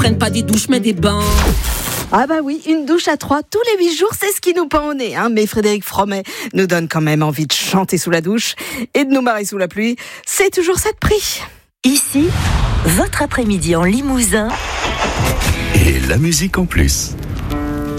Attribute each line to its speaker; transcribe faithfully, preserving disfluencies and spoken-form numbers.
Speaker 1: prennent pas des douches mais des bains.
Speaker 2: Ah bah oui, une douche à trois tous les huit jours, c'est ce qui nous pend au nez, hein. Mais Frédéric Fromet nous donne quand même envie de chanter sous la douche et de nous marrer sous la pluie. C'est toujours ça de prix.
Speaker 3: Ici, votre après-midi en Limousin.
Speaker 4: Et la musique en plus.